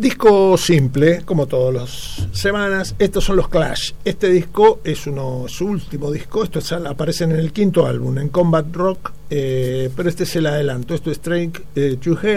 Disco simple, como todas las semanas. Estos son los Clash. Este disco es su último disco. Estos aparecen en el quinto álbum, en Combat Rock, pero este es el adelanto. Esto es Straight to Hell.